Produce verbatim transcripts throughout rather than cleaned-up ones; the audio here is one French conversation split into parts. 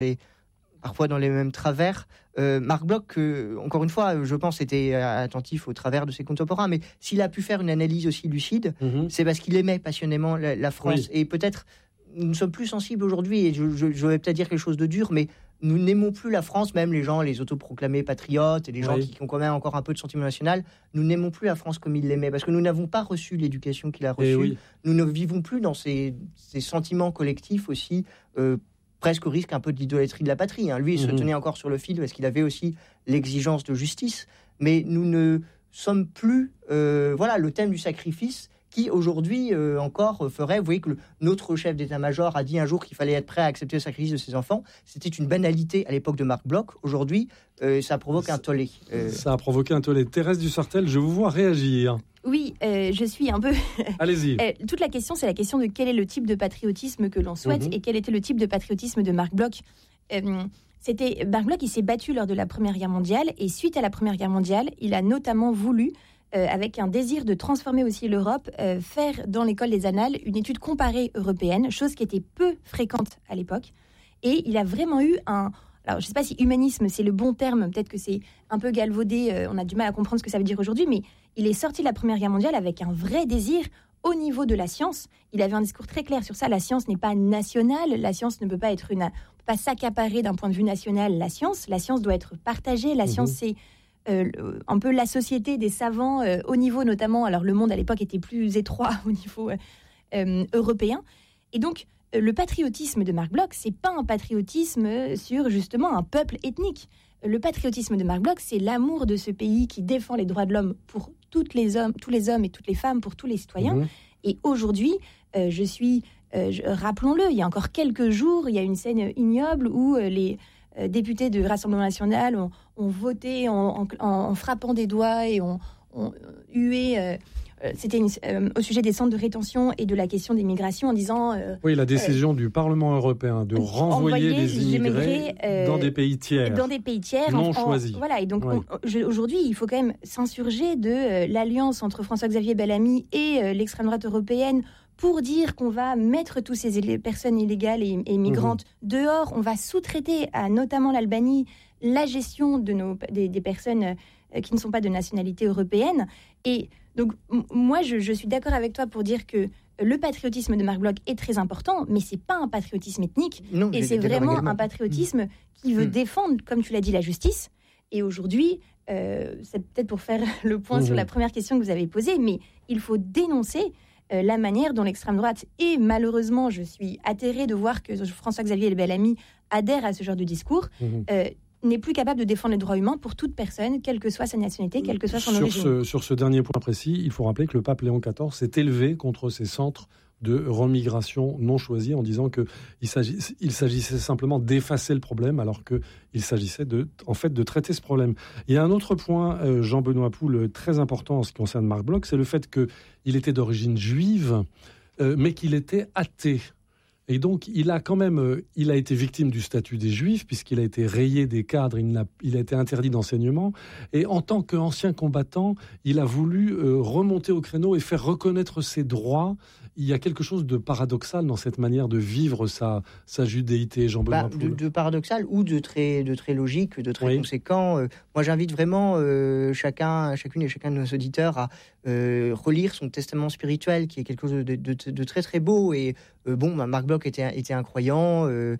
et parfois dans les mêmes travers. Euh, Marc Bloch, euh, encore une fois, je pense, était attentif aux travers de ses contemporains, mais s'il a pu faire une analyse aussi lucide, mm-hmm. c'est parce qu'il aimait passionnément la, la France. Oui. Et peut-être, nous sommes plus sensibles aujourd'hui, et je, je, je vais peut-être dire quelque chose de dur, mais nous n'aimons plus la France, même les gens, les autoproclamés patriotes, et les gens oui. qui, qui ont quand même encore un peu de sentiment national, nous n'aimons plus la France comme il l'aimait, parce que nous n'avons pas reçu l'éducation qu'il a reçue. Oui. Nous ne vivons plus dans ces, ces sentiments collectifs aussi, euh, presque au risque un peu de l'idolâtrie de la patrie. Hein. Lui, il mmh. se tenait encore sur le fil parce qu'il avait aussi l'exigence de justice. Mais nous ne sommes plus... Euh, voilà, le thème du sacrifice qui, aujourd'hui, euh, encore ferait... Vous voyez que le, notre chef d'état-major a dit un jour qu'il fallait être prêt à accepter le sacrifice de ses enfants. C'était une banalité à l'époque de Marc Bloch. Aujourd'hui, euh, ça provoque un tollé. Euh... Ça a provoqué un tollé. Thérèse Dussartel, je vous vois réagir. Oui, euh, je suis un peu... Allez-y. euh, toute la question, c'est la question de quel est le type de patriotisme que l'on souhaite mmh. et quel était le type de patriotisme de Marc Bloch. Euh, c'était, Marc Bloch, il s'est battu lors de la Première Guerre mondiale et suite à la Première Guerre mondiale, il a notamment voulu, euh, avec un désir de transformer aussi l'Europe, euh, faire dans l'école des Annales une étude comparée européenne, chose qui était peu fréquente à l'époque. Et il a vraiment eu un... Alors, je ne sais pas si humanisme, c'est le bon terme, peut-être que c'est un peu galvaudé, euh, on a du mal à comprendre ce que ça veut dire aujourd'hui, mais il est sorti de la Première Guerre mondiale avec un vrai désir au niveau de la science. Il avait un discours très clair sur ça, la science n'est pas nationale, la science ne peut pas être une... On peut pas s'accaparer d'un point de vue national la science, la science doit être partagée, la mmh. science c'est euh, un peu la société des savants euh, au niveau notamment, alors le monde à l'époque était plus étroit au niveau euh, euh, européen, et donc le patriotisme de Marc Bloch, c'est pas un patriotisme sur justement un peuple ethnique. Le patriotisme de Marc Bloch, c'est l'amour de ce pays qui défend les droits de l'homme pour toutes les hommes, tous les hommes et toutes les femmes, pour tous les citoyens. Mmh. Et aujourd'hui, euh, je suis, euh, je, rappelons-le, il y a encore quelques jours, il y a une scène ignoble où euh, les euh, députés du Rassemblement national ont, ont voté en, en, en frappant des doigts et ont, ont hué... Euh, C'était une, euh, au sujet des centres de rétention et de la question des migrations en disant... Euh, oui, la décision euh, du Parlement européen de renvoyer les immigrés euh, dans des pays tiers. Dans des pays tiers. Non en, choisis. En, voilà, et donc oui. on, je, aujourd'hui, il faut quand même s'insurger de euh, l'alliance entre François-Xavier Bellamy et euh, l'extrême droite européenne pour dire qu'on va mettre toutes ces éle- personnes illégales et, et migrantes mmh. dehors. On va sous-traiter à notamment l'Albanie la gestion de nos, des, des personnes euh, qui ne sont pas de nationalité européenne. Et donc, m- moi, je, je suis d'accord avec toi pour dire que le patriotisme de Marc Bloch est très important, mais c'est pas un patriotisme ethnique. Non, et c'est vraiment un patriotisme mmh. qui veut mmh. défendre, comme tu l'as dit, la justice. Et aujourd'hui, euh, c'est peut-être pour faire le point mmh. sur la première question que vous avez posée, mais il faut dénoncer euh, la manière dont l'extrême droite, et malheureusement, je suis atterrée de voir que François-Xavier Bellamy adhère à ce genre de discours, mmh. euh, n'est plus capable de défendre les droits humains pour toute personne, quelle que soit sa nationalité, quelle que soit son sur origine. Ce, sur ce dernier point précis, il faut rappeler que le pape Léon quatorze s'est élevé contre ces centres de remigration non choisis en disant qu'il s'agit, il s'agissait simplement d'effacer le problème alors qu'il s'agissait de, en fait, de traiter ce problème. Il y a un autre point, euh, Jean-Benoît Poul, très important en ce qui concerne Marc Bloch, c'est le fait qu'il était d'origine juive, euh, mais qu'il était athée. Et donc, il a quand même, euh, il a été victime du statut des Juifs, puisqu'il a été rayé des cadres, il, n'a, il a été interdit d'enseignement. Et en tant qu'ancien combattant, il a voulu euh, remonter au créneau et faire reconnaître ses droits. Il y a quelque chose de paradoxal dans cette manière de vivre sa, sa judéité, Jean-Benoît bah, Poul. De, de paradoxal ou de très, de très logique, de très oui. conséquent. Euh, moi, j'invite vraiment euh, chacun, chacune et chacun de nos auditeurs à euh, relire son testament spirituel, qui est quelque chose de, de, de, de très très beau. Et euh, bon, bah, Marc Bloch était, était un croyant, euh,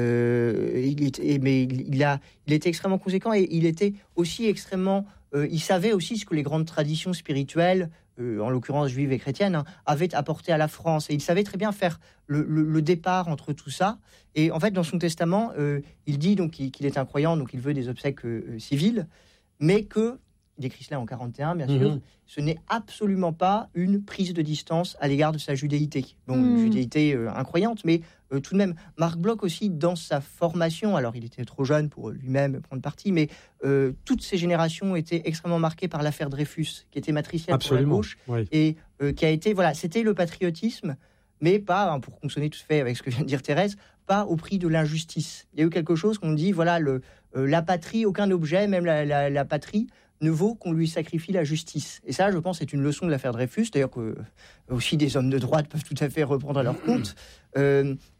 euh, il était, mais il, a, il était extrêmement conséquent et il était aussi extrêmement... Euh, il savait aussi ce que les grandes traditions spirituelles, euh, en l'occurrence juives et chrétiennes, hein, avaient apporté à la France. Et il savait très bien faire le, le, le départ entre tout ça. Et en fait, dans son testament, euh, il dit donc qu'il, qu'il est un croyant, donc il veut des obsèques euh, civiles, mais que, il écrit cela en quarante et un, bien sûr, mmh. ce n'est absolument pas une prise de distance à l'égard de sa judéité. Bon, mmh. une judéité euh, incroyante, mais euh, tout de même, Marc Bloch aussi, dans sa formation, alors il était trop jeune pour lui-même prendre parti, mais euh, toutes ces générations étaient extrêmement marquées par l'affaire Dreyfus, qui était matricielle Absolument. pour la gauche, oui. et euh, qui a été, voilà, c'était le patriotisme, mais pas, hein, pour consonner tout fait avec ce que vient de dire Thérèse, pas au prix de l'injustice. Il y a eu quelque chose qu'on dit, voilà, le, euh, la patrie, aucun objet, même la, la, la patrie, ne vaut qu'on lui sacrifie la justice. Et ça, je pense, c'est une leçon de l'affaire Dreyfus, d'ailleurs que aussi des hommes de droite peuvent tout à fait reprendre à leur compte. Euh,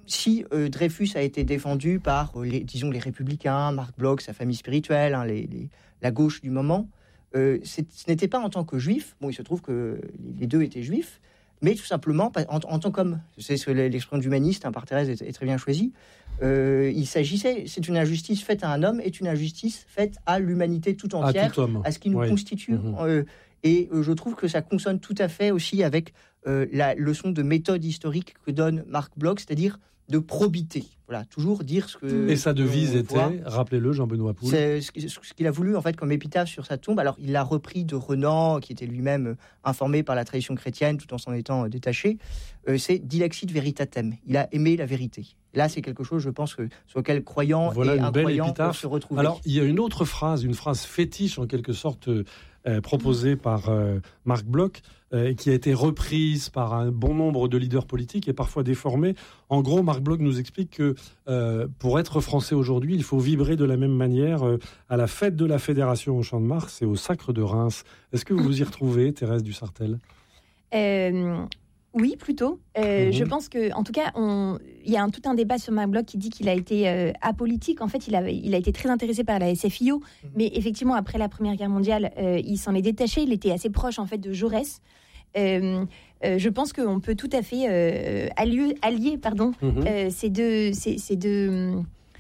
si euh, Dreyfus a été défendu par, euh, les, disons, les Républicains, Marc Bloch, sa famille spirituelle, hein, les, les, la gauche du moment, euh, ce n'était pas en tant que juif. Bon, il se trouve que les deux étaient juifs, mais tout simplement en, en tant qu'homme. C'est ce que l'expression d'humaniste, hein, par Thérèse, est, est très bien choisie. Euh, il s'agissait, c'est une injustice faite à un homme, est une injustice faite à l'humanité tout entière, à, tout homme. à ce qui nous oui. constitue. Mmh. Euh, et euh, je trouve que ça consonne tout à fait aussi avec euh, la leçon de méthode historique que donne Marc Bloch, c'est-à-dire de probité. Voilà, toujours dire ce que... Et sa devise était, voit. rappelez-le, Jean-Benoît Poul. C'est ce qu'il a voulu, en fait, comme épitaphe sur sa tombe. Alors, il l'a repris de Renan, qui était lui-même informé par la tradition chrétienne, tout en s'en étant détaché. Euh, c'est « Dilexit veritatem ». Il a aimé la vérité. Là, c'est quelque chose, je pense, que, sur lequel croyants voilà et incroyants peuvent se retrouver. Alors, il y a une autre phrase, une phrase fétiche, en quelque sorte, euh, proposée par euh, Marc Bloch, euh, qui a été reprise par un bon nombre de leaders politiques et parfois déformée. En gros, Marc Bloch nous explique que euh, pour être français aujourd'hui, il faut vibrer de la même manière euh, à la fête de la Fédération au Champ de Mars et au Sacre de Reims. Est-ce que vous vous y retrouvez, Thérèse Dussartel ? euh... Oui, plutôt. Euh, mmh. Je pense que, en tout cas, on... il y a un, tout un débat sur Marc Bloch qui dit qu'il a été euh, apolitique. En fait, il a, il a été très intéressé par la S F I O, mmh. mais effectivement, après la Première Guerre mondiale, euh, il s'en est détaché. Il était assez proche, en fait, de Jaurès. Euh, euh, je pense qu'on peut tout à fait euh, allier, allier pardon, mmh. euh, ces deux, ces, ces deux,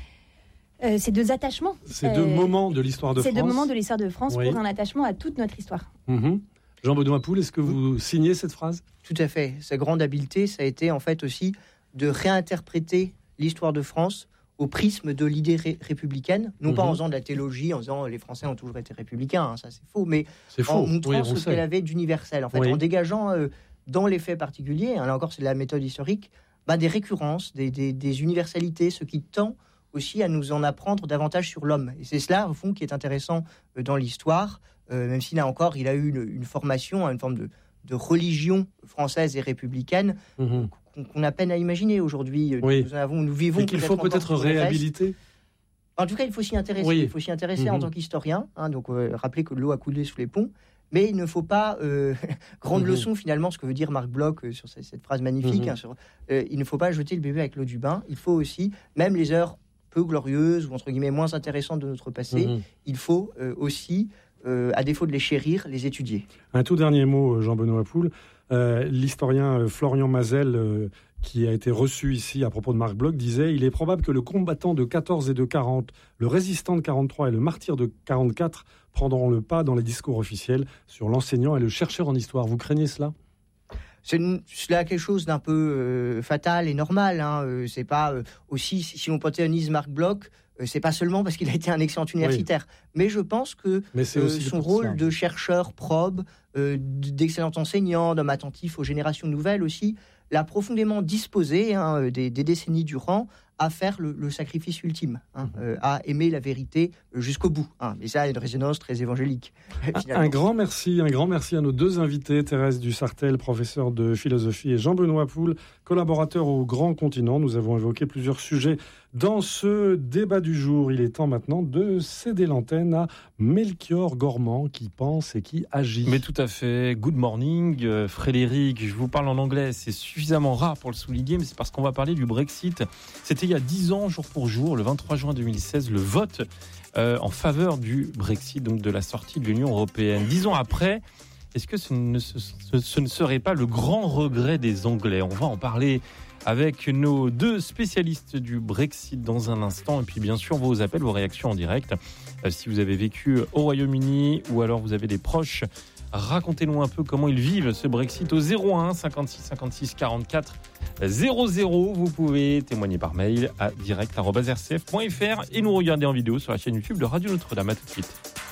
euh, ces deux attachements. Ces deux euh, moments de l'histoire de ces France. Ces deux moments de l'histoire de France oui. pour un attachement à toute notre histoire. Mmh. Jean-Benoît Poul, est-ce que vous signez cette phrase ? Tout à fait. Sa grande habileté, ça a été en fait aussi de réinterpréter l'histoire de France au prisme de l'idée ré- républicaine, non mmh. pas en faisant de la théologie, en disant les Français ont toujours été républicains, hein, ça c'est faux, mais c'est faux. en montrant oui, ce qu'elle avait d'universel, en fait, oui. en dégageant euh, dans les faits particuliers, hein, là encore c'est de la méthode historique, bah, des récurrences, des, des, des universalités, ce qui tend aussi à nous en apprendre davantage sur l'homme. Et c'est cela, au fond, qui est intéressant euh, dans l'histoire, euh, même si là encore, il a eu une, une formation, une forme de, de religion française et républicaine mmh. qu'on, qu'on a peine à imaginer aujourd'hui. Oui. Nous, avons, nous vivons... Et qu'il faut peut-être réhabiliter. En tout cas, il faut s'y intéresser. Oui. Il faut s'y intéresser mmh. en tant qu'historien. Hein, donc, euh, rappeler que l'eau a coulé sous les ponts. Mais il ne faut pas... Euh, grande mmh. leçon, finalement, ce que veut dire Marc Bloch euh, sur cette, cette phrase magnifique. Mmh. Hein, sur, euh, il ne faut pas jeter le bébé avec l'eau du bain. Il faut aussi, même les heures peu glorieuses ou, entre guillemets, moins intéressantes de notre passé, mmh. il faut euh, aussi... Euh, à défaut de les chérir, les étudier. Un tout dernier mot, Jean-Benoît Poul. Euh, l'historien euh, Florian Mazel, euh, qui a été reçu ici à propos de Marc Bloch, disait « Il est probable que le combattant de quatorze et de quarante, le résistant de quarante-trois et le martyr de quarante-quatre prendront le pas dans les discours officiels sur l'enseignant et le chercheur en histoire. » Vous craignez cela ? C'est cela quelque chose d'un peu euh, fatal et normal. Hein. Euh, c'est pas euh, aussi si, si on panthéonise Marc Bloch, euh, c'est pas seulement parce qu'il a été un excellent universitaire, oui. mais je pense que euh, son rôle ça. de chercheur probe, euh, d'excellent enseignant, d'homme attentif aux générations nouvelles aussi, l'a profondément disposé hein, des, des décennies durant à faire le, le sacrifice ultime, hein, mmh. euh, à aimer la vérité jusqu'au bout. Hein. Et ça a une résonance très évangélique. Un, un grand merci, un grand merci à nos deux invités, Thérèse Dussartel, professeure de philosophie, et Jean-Benoît Poul, collaborateur au Grand Continent. Nous avons évoqué plusieurs sujets dans ce débat du jour. Il est temps maintenant de céder l'antenne à Melchior Gormand, qui pense et qui agit. Mais tout à fait. Good morning, euh, Frédéric. Je vous parle en anglais. C'est suffisamment rare pour le souligner, mais c'est parce qu'on va parler du Brexit. C'était il y a dix ans, jour pour jour, le vingt-trois juin deux mille seize, le vote euh, en faveur du Brexit, donc de la sortie de l'Union européenne. Dix ans après, est-ce que ce ne, ce, ce ne serait pas le grand regret des Anglais ? On va en parler avec nos deux spécialistes du Brexit dans un instant. Et puis bien sûr, vos appels, vos réactions en direct. Euh, si vous avez vécu au Royaume-Uni ou alors vous avez des proches, racontez-nous un peu comment ils vivent ce Brexit au zéro un cinquante-six cinquante-six quarante-quatre zéro zéro. Vous pouvez témoigner par mail à direct arobase r c f point f r et nous regarder en vidéo sur la chaîne YouTube de Radio Notre-Dame. À tout de suite.